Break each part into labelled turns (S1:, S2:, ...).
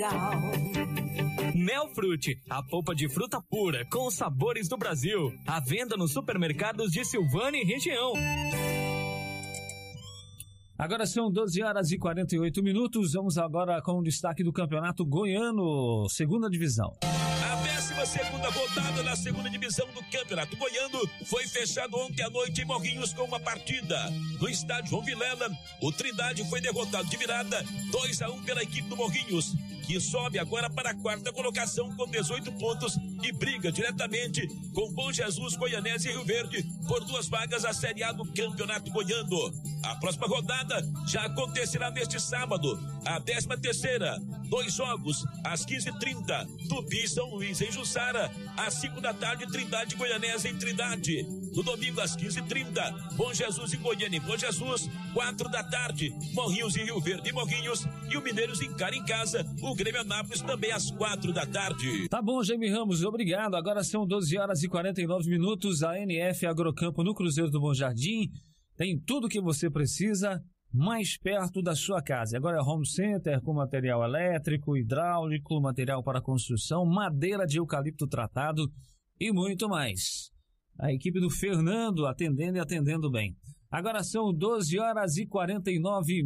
S1: Melfrute, a polpa de fruta pura com os sabores do Brasil. À venda nos supermercados de Silvânia e região.
S2: Agora são 12h48. Vamos agora com o destaque do Campeonato Goiano, segunda divisão.
S3: A 12ª rodada da segunda divisão do Campeonato Goiano foi fechado ontem à noite em Morrinhos com uma partida. No estádio João Vilela, o Trindade foi derrotado de virada 2-1 pela equipe do Morrinhos, que sobe agora para a quarta colocação com 18 pontos e briga diretamente com Bom Jesus, Goianese e Rio Verde por 2 vagas à Série A do Campeonato Goiano. A próxima rodada já acontecerá neste sábado, a 13ª, 2 jogos às 15h30, Tupi e São Luís em Jussara, às 5 da tarde, Trindade e Goianese em Trindade. No domingo às 15h30, Bom Jesus e Goiânia em Bom Jesus, 4 da tarde, Morrinhos e Rio Verde e Morrinhos, e o Mineiros encara em casa o Grêmio Anápolis também às 4 da tarde.
S2: Tá bom, Jaime Ramos, obrigado. Agora são 12h49. A NF Agrocampo no Cruzeiro do Bom Jardim tem tudo o que você precisa mais perto da sua casa. Agora é home center com material elétrico, hidráulico, material para construção, madeira de eucalipto tratado e muito mais. A equipe do Fernando atendendo e atendendo bem. Agora são 12h49.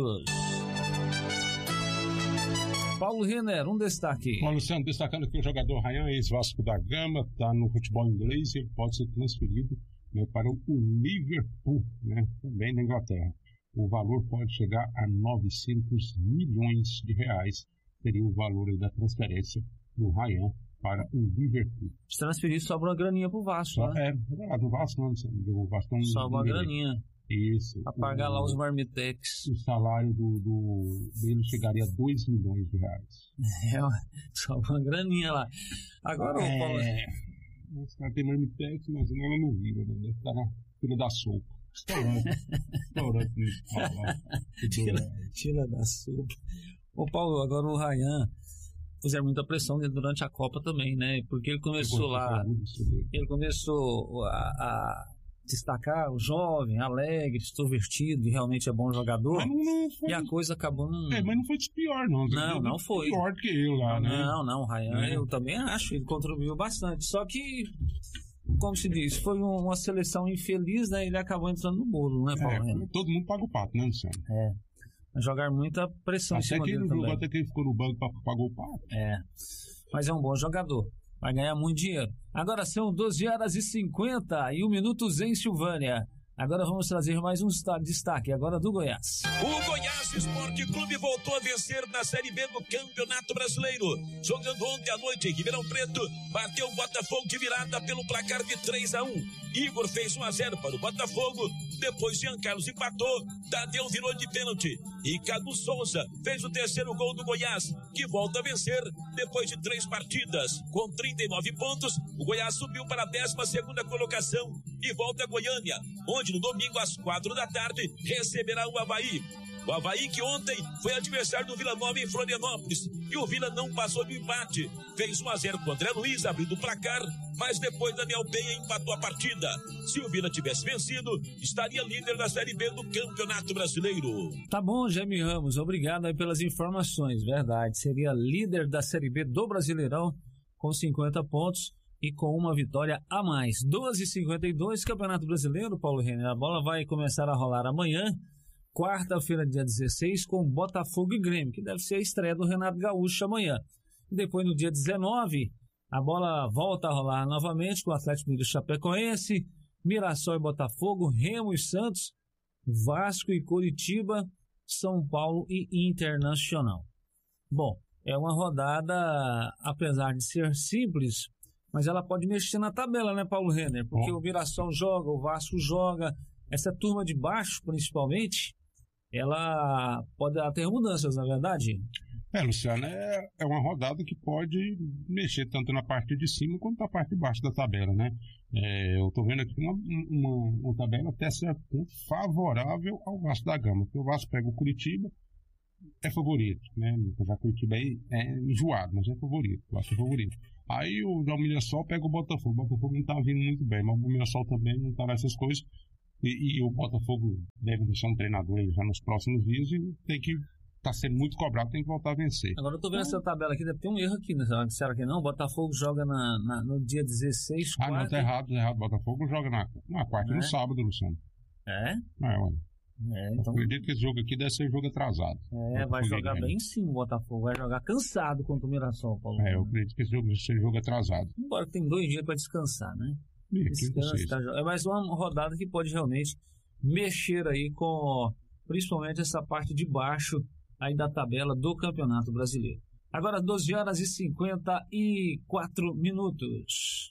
S2: Paulo Renner, um destaque.
S4: Bom, Luciano, destacando aqui o jogador Ryan, ex-Vasco da Gama, está no futebol inglês e ele pode ser transferido, né, para o Liverpool, né, também da Inglaterra. O valor pode chegar a 900 milhões de reais, seria o valor aí da transferência do Ryan para o Liverpool.
S2: Se transferir, sobra uma graninha pro Vasco, né?
S4: Do Vasco não, do Vasco não.
S2: Sobra uma graninha.
S4: Isso.
S2: Pra pagar lá os marmitex.
S4: O salário dele chegaria a 2 milhões de reais.
S2: Sobra uma graninha lá. Agora, Paulo...
S4: Esse cara tem marmitex, mas ela não vira, né? Deve estar na fila da sopa. Estourando nisso.
S2: Tira da sopa. Ô Paulo, agora o Ryan fizeram muita pressão durante a Copa também, né? Porque ele começou a destacar o jovem, alegre, extrovertido, e realmente é bom jogador. E a coisa acabou
S4: mas não foi de pior, não.
S2: Não foi.
S4: Pior que ele lá, né?
S2: Não, o Ryan, eu também acho, ele contribuiu bastante. Só que, como se diz, foi uma seleção infeliz, né? Ele acabou entrando no bolo, né, Paulo?
S4: Todo mundo paga o pato, né, Luciano?
S2: Jogar muita pressão em cima dele também.
S4: Até que ele ficou no banco para pagar o pato.
S2: Mas é um bom jogador. Vai ganhar muito dinheiro. Agora são 12h50 em Silvânia. Agora vamos trazer mais um destaque, agora do Goiás.
S3: O Goiás Esporte Clube voltou a vencer na Série B do Campeonato Brasileiro. Jogando ontem à noite em Ribeirão Preto, bateu o Botafogo de virada pelo placar de 3-1. Igor fez 1-0 para o Botafogo. Depois Jean Carlos empatou, Tadeu virou de pênalti e Cadu Souza fez o terceiro gol do Goiás, que volta a vencer depois de 3 partidas. Com 39 pontos, o Goiás subiu para a 12ª colocação e volta a Goiânia, onde no domingo às 4 da tarde receberá o Avaí. O Avaí que ontem foi adversário do Vila Nova em Florianópolis e o Vila não passou do empate. Fez 1-0 com o André Luiz, abrindo o placar, mas depois Daniel Penha empatou a partida. Se o Vila tivesse vencido, estaria líder da Série B do Campeonato Brasileiro.
S2: Tá bom, Jaime Ramos, obrigado aí pelas informações, verdade. Seria líder da Série B do Brasileirão com 50 pontos e com uma vitória a mais. 12h52, Campeonato Brasileiro, Paulo Renner. A bola vai começar a rolar amanhã, quarta-feira, dia 16, com Botafogo e Grêmio, que deve ser a estreia do Renato Gaúcho amanhã. E depois, no dia 19, a bola volta a rolar novamente com o Atlético Mineiro e Chapecoense, Mirassol e Botafogo, Remo e Santos, Vasco e Coritiba, São Paulo e Internacional. Bom, é uma rodada, apesar de ser simples, mas ela pode mexer na tabela, né, Paulo Renner? Porque o Mirassol joga, o Vasco joga, essa turma de baixo, principalmente, ela pode ter mudanças, na verdade?
S4: Luciano, é uma rodada que pode mexer tanto na parte de cima quanto na parte de baixo da tabela, né? Eu tô vendo aqui uma tabela até certo ponto favorável ao Vasco da Gama, porque o Vasco pega o Curitiba, é favorito, né? Já o Curitiba aí é enjoado, mas é favorito, o Vasco é favorito. Aí o Mirassol pega o Botafogo não tá vindo muito bem, mas o Mirassol também não tá nessas coisas. E o Botafogo deve deixar um treinador aí já nos próximos dias e tem que está sendo muito cobrado, tem que voltar a vencer.
S2: Agora eu tô vendo essa tabela aqui, deve ter um erro aqui, né? Será que não? O Botafogo joga no dia 16, quarta...
S4: não, tá errado. O Botafogo joga na quarta e no sábado, Luciano.
S2: Então...
S4: Eu acredito que esse jogo aqui deve ser jogo atrasado.
S2: Vai jogar bem em cima o Botafogo, vai jogar cansado contra o Mirassol, Paulo.
S4: Eu acredito que esse jogo deve ser jogo atrasado.
S2: Embora que tem 2 dias para descansar, né? É mais uma rodada que pode realmente mexer aí com, principalmente essa parte de baixo aí da tabela do Campeonato Brasileiro. Agora 12 horas e 54 minutos.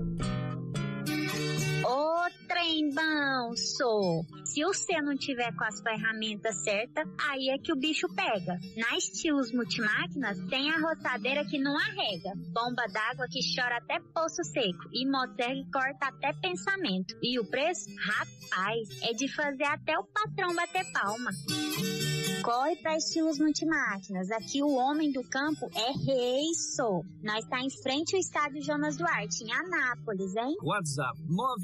S5: Trem bom, sou. Se você não tiver com as ferramentas certas, aí é que o bicho pega. Na Estilos Multimáquinas tem a roçadeira que não arrega, bomba d'água que chora até poço seco e motosserra que corta até pensamento. E o preço? Rapaz, é de fazer até o patrão bater palma. Corre pra Estilos Multimáquinas. Aqui o homem do campo é rei, sou. Nós tá em frente ao estádio Jonas Duarte, em Anápolis, hein?
S2: WhatsApp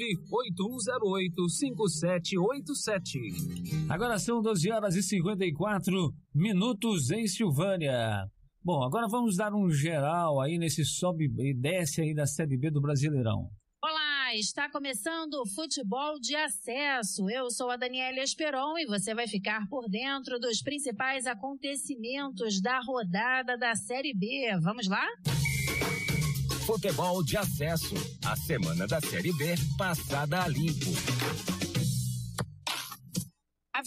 S2: 981085787. Agora são 12 horas e 54 minutos em Silvânia. Bom, agora vamos dar um geral aí nesse sobe e desce aí da Série B do Brasileirão.
S6: Olá, está começando o Futebol de Acesso. Eu sou a Daniela Esperon e você vai ficar por dentro dos principais acontecimentos da rodada da Série B. Vamos lá?
S7: Futebol de Acesso. A semana da Série B passada a limpo.
S6: A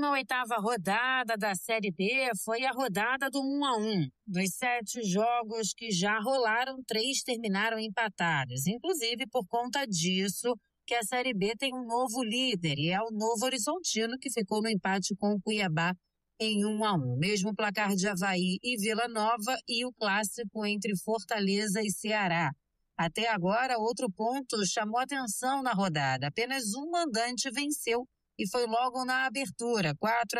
S6: 28ª rodada da Série B foi a rodada do 1-1. Dos 7 jogos que já rolaram, 3 terminaram empatados. Inclusive, por conta disso, que a Série B tem um novo líder, e é o Novo Horizontino, que ficou no empate com o Cuiabá em 1-1. Mesmo placar de Avaí e Vila Nova e o clássico entre Fortaleza e Ceará. Até agora, outro ponto chamou atenção na rodada. Apenas um mandante venceu, e foi logo na abertura,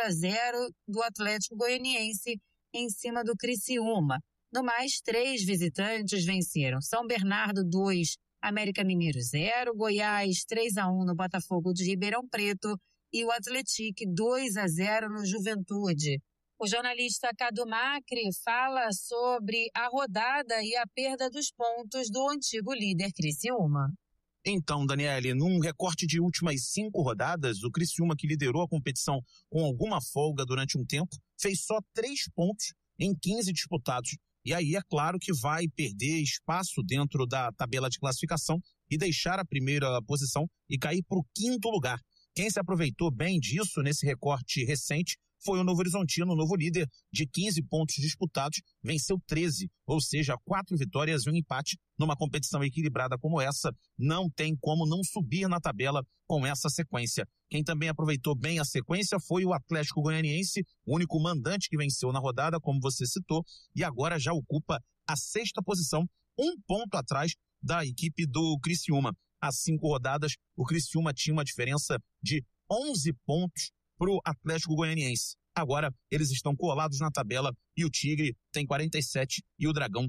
S6: 4-0 do Atlético Goianiense em cima do Criciúma. No mais, 3 visitantes venceram. São Bernardo 2, América Mineiro 0, Goiás 3-1 no Botafogo de Ribeirão Preto e o Atlético 2-0 no Juventude. O jornalista Cadu Macri fala sobre a rodada e a perda dos pontos do antigo líder Criciúma.
S8: Então, Daniele, num recorte de últimas 5 rodadas, o Criciúma, que liderou a competição com alguma folga durante um tempo, fez só 3 pontos em 15 disputados. E aí é claro que vai perder espaço dentro da tabela de classificação e deixar a primeira posição e cair para o 5º lugar. Quem se aproveitou bem disso nesse recorte recente foi o Novo Horizontino, o novo líder, de 15 pontos disputados, venceu 13, ou seja, 4 vitórias e um empate. Numa competição equilibrada como essa, não tem como não subir na tabela com essa sequência. Quem também aproveitou bem a sequência foi o Atlético Goianiense, o único mandante que venceu na rodada, como você citou, e agora já ocupa a 6ª posição, 1 ponto atrás da equipe do Criciúma. Há 5 rodadas, o Criciúma tinha uma diferença de 11 pontos para o Atlético Goianiense. Agora eles estão colados na tabela e o Tigre tem 47 e o Dragão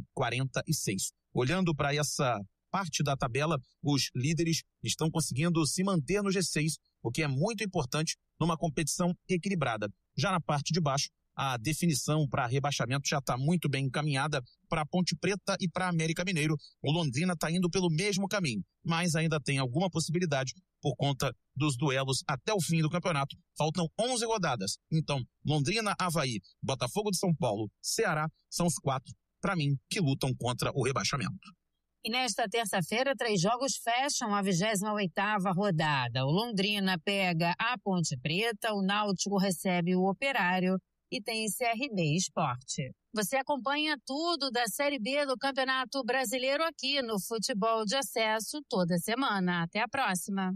S8: 46. Olhando para essa parte da tabela, os líderes estão conseguindo se manter no G6, o que é muito importante numa competição equilibrada. Já na parte de baixo, a definição para rebaixamento já está muito bem encaminhada para a Ponte Preta e para a América Mineiro. O Londrina está indo pelo mesmo caminho, mas ainda tem alguma possibilidade por conta dos duelos até o fim do campeonato. Faltam 11 rodadas. Então, Londrina, Avaí, Botafogo de São Paulo, Ceará são os 4, para mim, que lutam contra o rebaixamento.
S6: E nesta terça-feira, 3 jogos fecham a 28ª rodada. O Londrina pega a Ponte Preta, o Náutico recebe o Operário e tem CRB Esporte. Você acompanha tudo da Série B do Campeonato Brasileiro aqui no Futebol de Acesso toda semana. Até a próxima.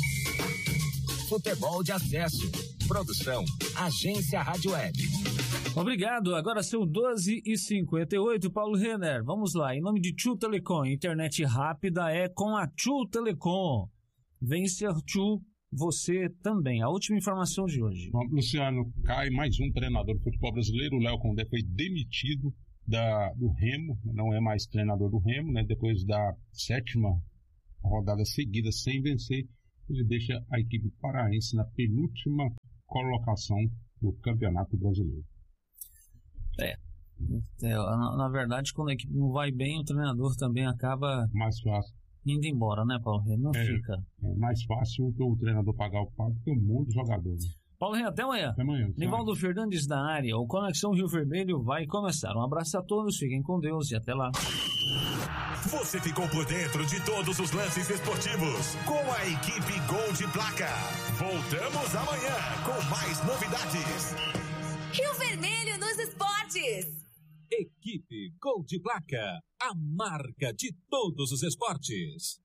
S7: Futebol de Acesso. Produção, Agência Rádio Web.
S2: Obrigado. Agora são 12h58. Paulo Renner, vamos lá. Em nome de Tchu Telecom, internet rápida é com a Tchu Telecom. Vem ser Tchu, você também. A última informação de hoje.
S4: Bom, Luciano, cai mais um treinador do futebol brasileiro. O Léo Condé foi demitido do Remo, não é mais treinador do Remo, né? Depois da 7ª rodada seguida sem vencer, ele deixa a equipe paraense na penúltima colocação do Campeonato Brasileiro.
S2: Na verdade, quando a equipe não vai bem, o treinador também acaba
S4: mais fácil
S2: indo embora, né, Paulo Rei? Não fica.
S4: É mais fácil que o treinador pagar o pago que um monte de jogador.
S2: Paulo Rei, até amanhã.
S4: Até amanhã.
S2: Nivaldo Fernandes da área. O Conexão Rio Vermelho vai começar. Um abraço a todos, fiquem com Deus e até lá.
S9: Você ficou por dentro de todos os lances esportivos com a equipe Gol de Placa. Voltamos amanhã com mais novidades.
S10: Rio Vermelho nos esportes.
S3: Equipe Gol de Placa, a marca de todos os esportes.